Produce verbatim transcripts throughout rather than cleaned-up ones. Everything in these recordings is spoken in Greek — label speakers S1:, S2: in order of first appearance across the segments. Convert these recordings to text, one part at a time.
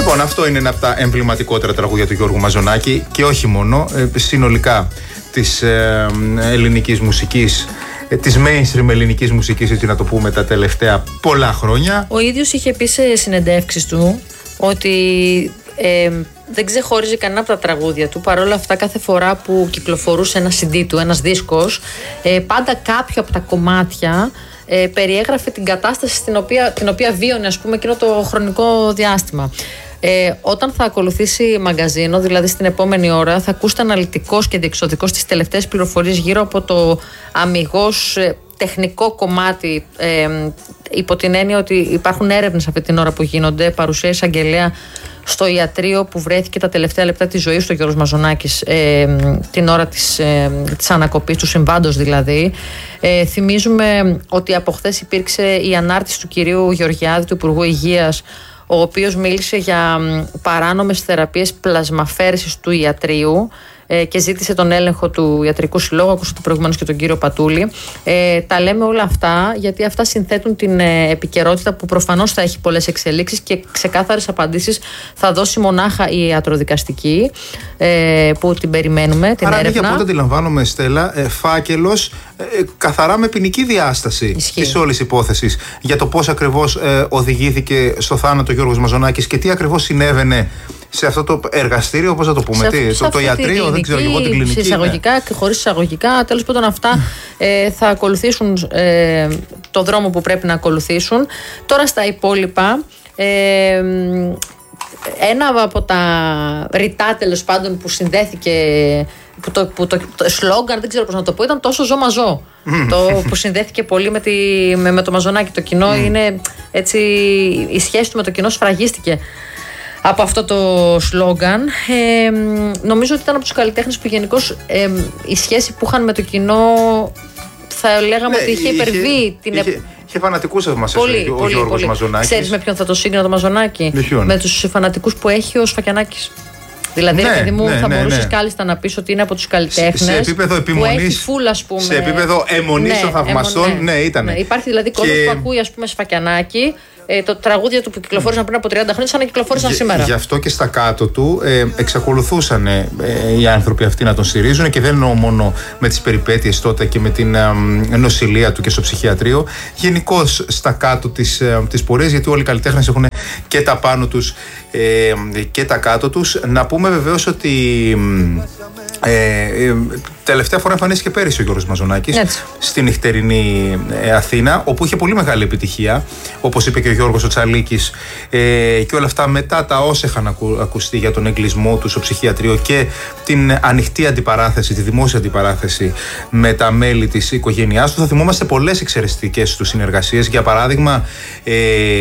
S1: Λοιπόν, αυτό είναι ένα από τα εμβληματικότερα τραγούδια του Γιώργου Μαζονάκη και όχι μόνο, ε, συνολικά της ε, ελληνικής μουσικής, ε, της mainstream ελληνικής μουσικής, έτσι να το πούμε, τα τελευταία πολλά χρόνια.
S2: Ο ίδιος είχε πει σε συνεντεύξεις του ότι ε, δεν ξεχώριζε κανένα από τα τραγούδια του. Παρ' όλα αυτά, κάθε φορά που κυκλοφορούσε ένα σι ντι του, ένας δίσκος, ε, πάντα κάποιο από τα κομμάτια ε, περιέγραφε την κατάσταση στην οποία, την οποία βίωνε, ας πούμε, εκείνο το χρονικό διάστημα. Ε, όταν θα ακολουθήσει μαγκαζίνο, δηλαδή στην επόμενη ώρα, θα ακούσετε αναλυτικός και διεξοδικός τις τελευταίες πληροφορίες γύρω από το αμιγώς ε, τεχνικό κομμάτι, ε, υπό την έννοια ότι υπάρχουν έρευνες αυτή την ώρα που γίνονται, παρουσία εισαγγελέα στο ιατρείο που βρέθηκε τα τελευταία λεπτά της ζωής του Γιώργος Μαζονάκης, ε, την ώρα της, ε, της ανακοπής του συμβάντος δηλαδή. Ε, θυμίζουμε ότι από χθες υπήρξε η ανάρτηση του κυρίου Γεωργιάδη, του Υπουργού Υγείας, ο οποίος μίλησε για παράνομες θεραπείες πλασμαφέρησης του ιατρείου ε, και ζήτησε τον έλεγχο του Ιατρικού Συλλόγου. Ακούσατε προηγουμένως και τον κύριο Πατούλη. Ε, τα λέμε όλα αυτά γιατί αυτά συνθέτουν την ε, επικαιρότητα που προφανώς θα έχει πολλές εξελίξεις και ξεκάθαρες απαντήσεις θα δώσει μονάχα η ιατροδικαστική ε, που την περιμένουμε, την
S1: Άρα,
S2: έρευνα.
S1: Άρα, από ό,τι αντιλαμβάνομαι, Στέλλα, ε, φάκελος ε, καθαρά με ποινική διάσταση της όλης υπόθεσης για το πώς ακριβώς ε, οδηγήθηκε στο θάνατο ο Γιώργος Μαζονάκης και τι ακριβώς συνέβαινε σε αυτό το εργαστήριο, πώς θα το πούμε, τι, το, το ιατρείο, δεν ξέρω εγώ, την κλινική.
S2: Εισαγωγικά ναι. και χωρίς εισαγωγικά, τέλος πάντων, αυτά ε, θα ακολουθήσουν ε, το δρόμο που πρέπει να ακολουθήσουν. Τώρα στα υπόλοιπα, ε, ένα από τα ρητά, τέλος πάντων, που συνδέθηκε, που το, που το, το σλόγγαν, δεν ξέρω πώς να το πω, ήταν τόσο ζω μαζό. Το που συνδέθηκε πολύ με, τη, με, με το Μαζονάκη. Το κοινό είναι έτσι, η σχέση του με το κοινό σφραγίστηκε από αυτό το σλόγγαν. Ε, νομίζω ότι ήταν από τους καλλιτέχνες που γενικώς ε, η σχέση που είχαν με το κοινό, θα λέγαμε ναι, ότι είχε υπερβεί είχε, την.
S1: Είχε, είχε φανατικούς θαυμαστές ο, ο Γιώργος Μαζονάκης.
S2: Ξέρεις με ποιον θα το σύγκρινα το Μαζονάκη?
S1: Με,
S2: με τους φανατικούς που έχει ο Σφακιανάκης. Δηλαδή, ναι, παιδί μου, ναι, θα ναι, μπορούσες ναι. κάλλιστα να πεις ότι είναι από τους καλλιτέχνες
S1: σε επίπεδο επιμονής,
S2: που έχει φουλ, ας πούμε.
S1: Σε επίπεδο αιμονής ναι, των θαυμαστών, ναι, ναι ήταν. Ναι,
S2: υπάρχει δηλαδή κόσμος και... που ακούει, ας πούμε, Σφακιανάκη. Ε, το τραγούδια του που κυκλοφόρησαν πριν από τριάντα χρόνια, σαν να κυκλοφόρησαν σήμερα.
S1: Γι' αυτό και στα κάτω του ε, εξακολουθούσαν ε, οι άνθρωποι αυτοί να τον στηρίζουν και δεν εννοώ μόνο με τις περιπέτειες τότε και με την ε, νοσηλεία του και στο ψυχιατρίο. Γενικώς στα κάτω της, ε, της πορείας, γιατί όλοι οι καλλιτέχνες έχουν και τα πάνω τους ε, και τα κάτω τους. Να πούμε βεβαίως ότι ε, ε, τελευταία φορά εμφανίστηκε πέρυσι ο Γιώργος Μαζονάκης Έτσι. στην νυχτερινή ε, Αθήνα, όπου είχε πολύ μεγάλη επιτυχία, όπως είπε και ο Γιώργος ο Τσαλίκης, ε, και όλα αυτά μετά τα όσα είχαν ακου, ακουστεί για τον εγκλισμό του στο ψυχιατρίο και την ανοιχτή αντιπαράθεση, τη δημόσια αντιπαράθεση με τα μέλη της οικογένειάς του. Θα θυμόμαστε πολλές εξαιρετικές του συνεργασίες. Για παράδειγμα, ε,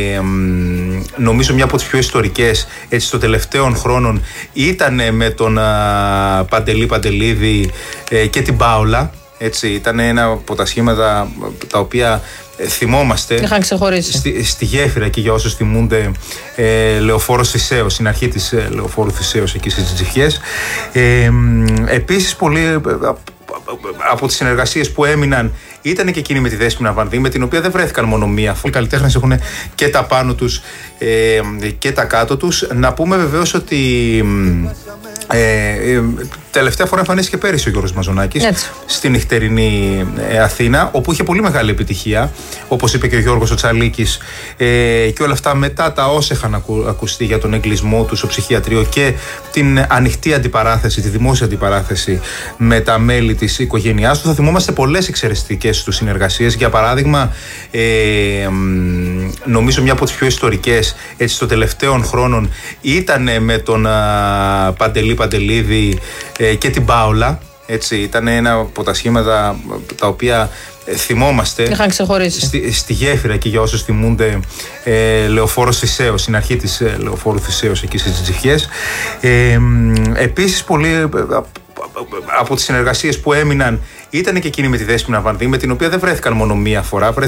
S1: νομίζω μια από τις πιο ιστορικές έτσι, των τελευταίων χρόνων ήταν με τον α, Παντελή Παντελίδη ε, και την Πάολα. Έτσι, ήταν ένα από τα σχήματα τα οποία ε, θυμόμαστε.
S2: Είχαν ξεχωρίσει. Στη,
S1: στη γέφυρα, και για όσους θυμούνται, ε, Λεωφόρος Θησέως, στην αρχή της ε, Λεωφόρου Θησέως, εκεί στις Τζιφιές. Ε, επίσης, πολύ ε, από τις συνεργασίες που έμειναν ήταν και εκείνη με τη Δέσποινα Βανδύ, με την οποία δεν βρέθηκαν μόνο μία φορά. Οι καλλιτέχνες έχουν και τα πάνω τους ε, και τα κάτω τους. Να πούμε βεβαίως ότι ε, ε, τελευταία φορά εμφανίστηκε πέρυσι ο Γιώργος Μαζονάκης Έτσι. στην νυχτερινή ε, Αθήνα, όπου είχε πολύ μεγάλη επιτυχία, όπως είπε και ο Γιώργος ο Τσαλίκης, ε, και όλα αυτά μετά τα όσα είχαν ακου, ακουστεί για τον εγκλισμό του στο ψυχιατρίο και την ανοιχτή αντιπαράθεση, τη δημόσια αντιπαράθεση με τα μέλη της οικογένειάς του. Θα θυμόμαστε πολλές εξαιρετικές του συνεργασίες. Για παράδειγμα, ε, νομίζω μια από τις πιο ιστορικές έτσι, των τελευταίων χρόνων ήταν με τον α, Παντελή Παντελίδη ε, και την Πάολα. Έτσι, ήταν ένα από τα σχήματα τα οποία ε, θυμόμαστε.
S2: Είχαν ξεχωρίσει.
S1: Στη, στη γέφυρα, και για όσους θυμούνται, ε, Λεωφόρος Θησέως, στην αρχή της ε, Λεωφόρου Θησέως, εκεί στις Τζιφιές. Ε, επίσης, πολύ ε, από τις συνεργασίες που έμειναν ήταν και εκείνη με τη Δέσποινα Βανδύ, με την οποία δεν βρέθηκαν μόνο μία φορά.